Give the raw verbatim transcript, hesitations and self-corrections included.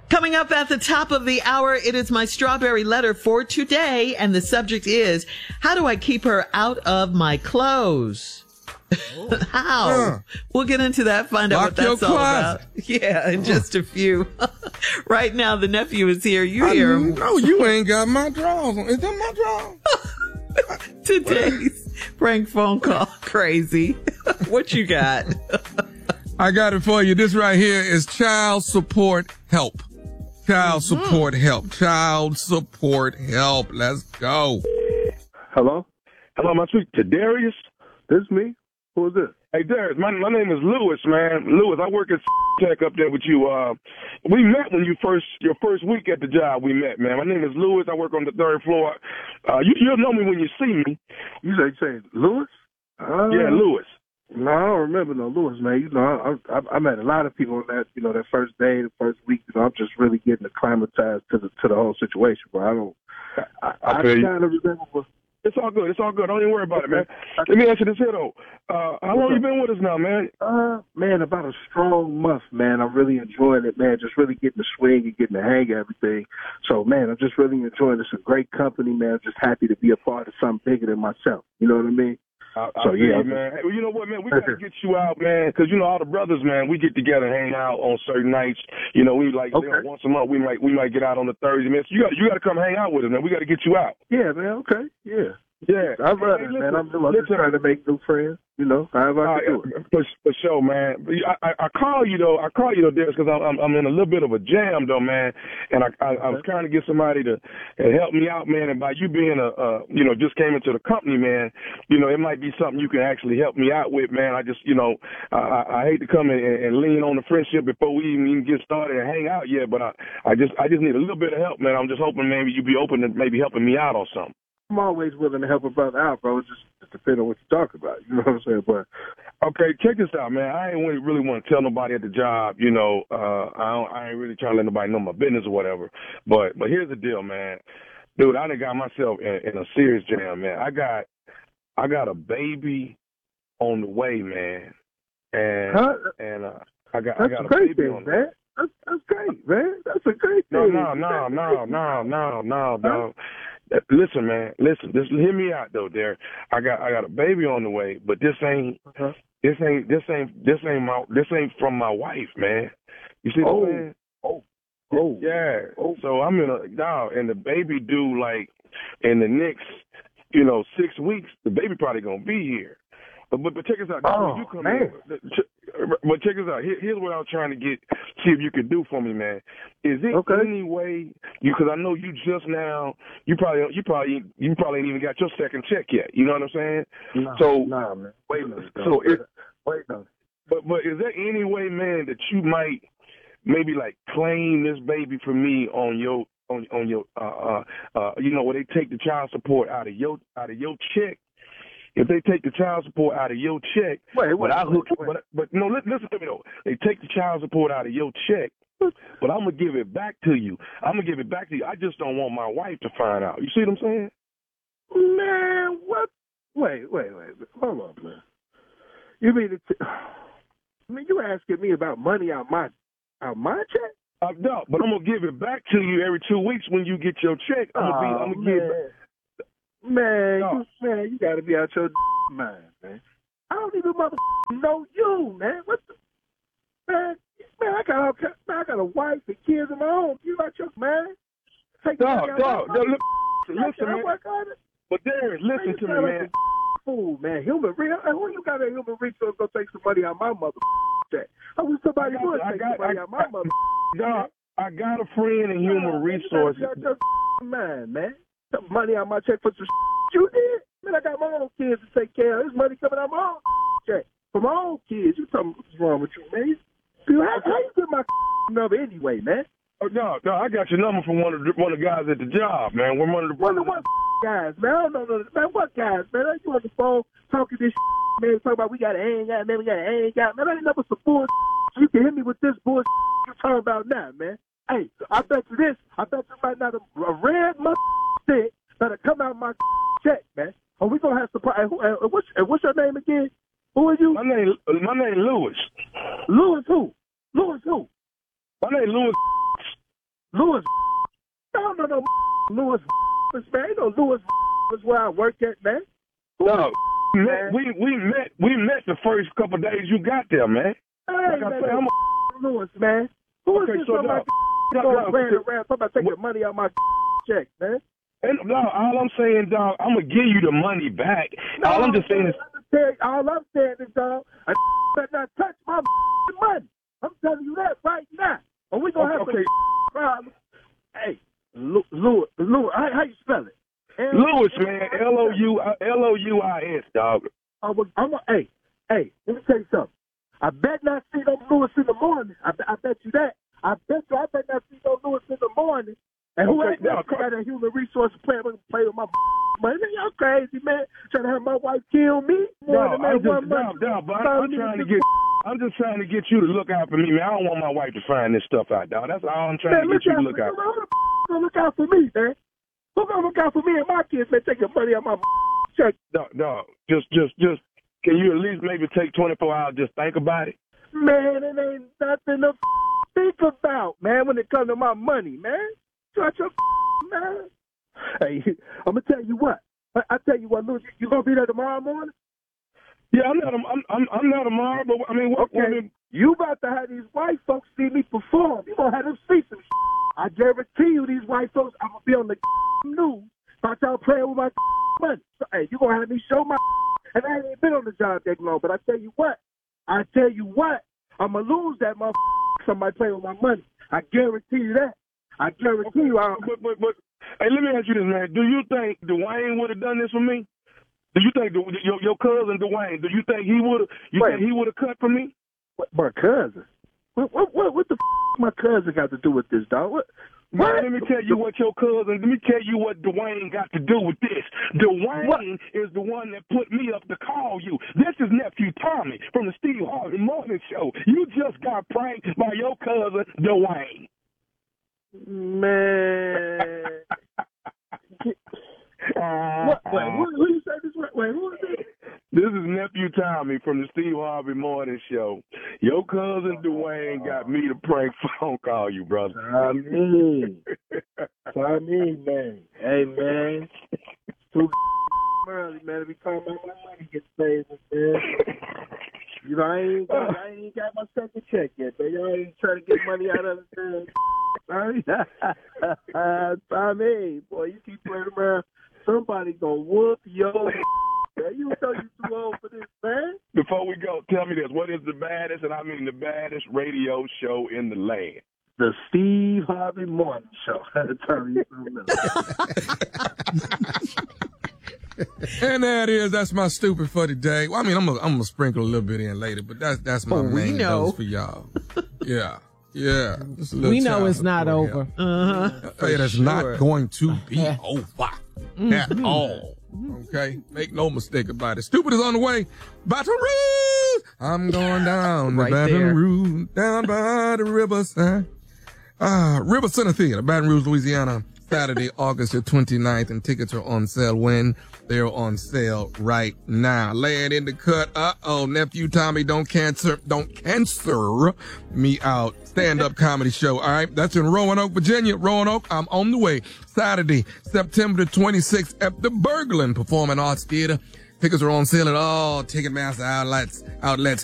Coming up at the top of the hour, it is my strawberry letter for today, and the subject is, how do I keep her out of my clothes? Oh. How? Yeah. We'll get into that, find out Lock what that's all about. Yeah, in just a few. Right now, the nephew is here. You I hear him. No, you ain't got my drawers on. Is that my drawers? Today's prank phone call. Crazy. What you got? I got it for you. This right here is child support help. Child mm-hmm. support help. Child support help. Let's go. Hello? Hello, am I speaking to Darius? This is me. Who is this? Hey, Darius, my, my name is Lewis, man. Lewis, I work at Tech up there with you. Uh, we met when you first, your first week at the job we met, man. My name is Lewis. I work on the third floor. Uh, you, you'll know me when you see me. You say, say Lewis? Uh, yeah, Lewis. No, I don't remember no Lewis, man. You know, I, I, I met a lot of people on that, you know, that first day, the first week. You know, I'm just really getting acclimatized to the to the whole situation, but I don't. I, I, I kind of remember. It's all good. It's all good. Don't even worry about it, man. Let me ask you this here, though. Uh, how long you been with us now, man? Uh, man, about a strong month, man. I'm really enjoying it, man. Just really getting the swing and getting the hang of everything. So, man, I'm just really enjoying it. It's a great company, man. I'm just happy to be a part of something bigger than myself. You know what I mean? I, I so, yeah. You, man. Hey, well, you know what, man? We got to get you out, man, because, you know, all the brothers, man, we get together and hang out on certain nights. You know, we, like, okay. you know, once a month, we might we might get out on the Thursday, man. So you got you got to come hang out with us, man. We got to get you out. Yeah, man. Okay. Yeah. Yeah, I love hey, it, man. I'm, I'm just trying to make new friends, you know. However I can do it. For, for sure, man. I, I, I call you though. I call you though, Darius, because I'm, I'm in a little bit of a jam though, man. And I, I, I was trying to get somebody to, to help me out, man. And by you being a, uh, you know, just came into the company, man. You know, it might be something you can actually help me out with, man. I just, you know, I, I hate to come in and, and lean on the friendship before we even, even get started and hang out yet. But I, I just, I just need a little bit of help, man. I'm just hoping maybe you be open to maybe helping me out or something. I'm always willing to help a brother out, bro. It just, just depends on what you talk about. You know what I'm saying? But okay, check this out, man. I ain't really, really want to tell nobody at the job. You know, uh, I don't, I ain't really trying to let nobody know my business or whatever. But but here's the deal, man. Dude, I done got myself in, in a serious jam, man. I got I got a baby on the way, man. And huh? and uh, I got that's I got a great baby thing, on the man. way. That's, that's great, man. That's a great no, thing. No, no, no, no, no, no, no. Listen, man. Listen. Just hear me out, though. There, I got, I got a baby on the way, but this ain't, uh-huh. this ain't, this ain't, this ain't my, this ain't from my wife, man. You see oh. what I'm saying? Oh, oh, yeah. Oh. So I'm in a now, and the baby due like in the next, you know, six weeks. The baby probably gonna be here. But but, but check us out. Oh, you come man. in, but check us out. Here, here's what I was trying to get, see if you could do for me, man. Is it okay. any way you? Because I know you just now. You probably you probably you probably ain't even got your second check yet. You know what I'm saying? No, so nah, man. Wait a minute. So it, wait a minute. But but is there any way, man, that you might maybe like claim this baby for me on your on on your uh uh, uh you know where they take the child support out of your out of your check? If they take the child support out of your check, wait, wait, but I hook, wait, wait. but but no, listen, listen to me though. They take the child support out of your check, but I'm gonna give it back to you. I'm gonna give it back to you. I just don't want my wife to find out. You see what I'm saying? Man, what? Wait, wait, wait. Hold on, man. You mean it? T- I mean, you asking me about money out my out my check? Uh, no, but I'm gonna give it back to you every two weeks when you get your check. I'm gonna be. I'm gonna give. It, Man, no. you, man, you gotta be out your mind, man. I don't even mother know you, man. What the man? Man, I got all, man, I got a wife and kids of my own. You not your man? Take no, no, no. Look, listen, man. But Darius, listen man, to me, man. Fool, man. Human resource. Who you got a human resource go take some money out my mother check? I wish somebody would take some money out my mother check. I got a friend in human resources. You got your mind, man. Some money out my check for some you did. Man, I got my own kids to take care of. There's money coming out my own check for my own kids. You tell me what's wrong with you, man? Dude, how, how you get my number anyway, man? Oh, no, no, I got your number from one of the, one of the guys at the job, man. We're one of the one of what guys, man? I don't know, man. What guys, man? You on the phone talking this man? Talking about we got to hang out, man. We got to hang out, man. I ain't never some bullshit. You can hit me with this bullshit you talking about now, man. Hey, I bet you this. I bet you right now a red mother stick that'll come out my check, man. Are we gonna have surprise? Uh, what's, uh, what's your name again? Who are you? My name, my name Lewis. Lewis who? Lewis who? My name Lewis. Lewis. I don't know no Lewis, man. Ain't no Lewis is where I work at, man. No, man. we we met we met the first couple of days you got there, man. Hey, like man, I say, I'm a Lewis, man. Who is okay, this so somebody no, going no, around no, around talking about taking what, money out my check, man? And no, all I'm saying, dog, I'm gonna give you the money back. No, all I'm just saying is, all I'm saying is, dog, I better not touch my money. I'm telling you that right now. Or we gonna okay, have okay. some problems. Hey, Lewis, Lewis, how, how you spell it? Lewis, man, L O U L O U I S, dog. I'm a, I'm a, hey, hey, let me tell you something. I bet not see no Lewis in the morning. I, I bet you that. I bet you I bet not see no Lewis in the morning. And who okay, ain't got a human resource plan to play with my money? Y'all crazy, man. Trying to have my wife kill me? No, I'm just, no, no, but I'm, I'm trying to get, I'm just trying to get you to look out for me, man. I don't want my wife to find this stuff out, dog. That's all I'm trying man, to get you to look out. out for. Who gonna look out for me, man? Who gonna look out for me and my kids, man? Taking money out my check. No, no, just, just, just. Can you at least maybe take twenty-four hours, just think about it? Man, it ain't nothing to think about, man, when it comes to my money, man. Shut your man. Hey, I'm going to tell you what. I, I tell you what, Louis, you, you going to be there tomorrow morning? Yeah, I'm not, I'm, I'm, I'm not tomorrow, but I mean, what, okay. what mean, you about to have these white folks see me perform. You going to have them see some shit. I guarantee you these white folks, I'm going to be on the news about y'all playing with my money. So, hey, you going to have me show my and I ain't even been on the job that long, but I tell you what, I tell you what, I'm going to lose that motherfucker somebody playing with my money. I guarantee you that. I guarantee you. I but, but, but, hey, let me ask you this, man. Do you think Dwayne would have done this for me? Do you think your your cousin Dwayne? Do you think he would have? You Wait. think he would have cut for me? What, my cousin? What what what, what the f- my cousin got to do with this, dog? What? Man, let me tell you what your cousin. Let me tell you what Dwayne got to do with this. Dwayne what? is the one that put me up to call you. This is nephew Tommy from the Steve Harvey Morning Show. You just got pranked by your cousin Dwayne. Man. what? Wait, who, who you say this? Wait, who is this? This is nephew Tommy from the Steve Harvey Morning Show. Your cousin Dwayne got me to prank phone call you, brother. I mean, I mean, man. Hey, man. It's too early, man. Every time my money gets paid, man. You know, I ain't got, I ain't got my second check yet, man. Y'all ain't trying to get money out of the thing. I mean, boy, you keep playing around, somebody gonna whoop your man. You know you too old for this, man. Before we go, tell me this. What is the baddest, and I mean the baddest radio show in the land? The Steve Harvey Morning Show. I had to tell you something. And that is, that's my stupid for today. Well, I mean, I'm gonna I'm gonna sprinkle a little bit in later, but that's that's my oh, main know. dose for y'all. Yeah, yeah. We know it's not over. Uh-huh. It is sure. not going to be over mm-hmm. at all. Okay, make no mistake about it. Stupid is on the way. Baton Rouge, I'm going down right to Baton there. Rouge, down by the riverside. Ah, River Center Theater, Baton Rouge, Louisiana. Saturday, August the twenty-ninth, and tickets are on sale when? They're on sale right now. Laying in the cut. Uh-oh, nephew Tommy, don't cancer, don't cancer me out. Stand-up comedy show, all right? That's in Roanoke, Virginia. Roanoke, I'm on the way. Saturday, September the twenty-sixth at the Berglund Performing Arts Theater. Tickets are on sale at all Ticketmaster outlets. Outlets.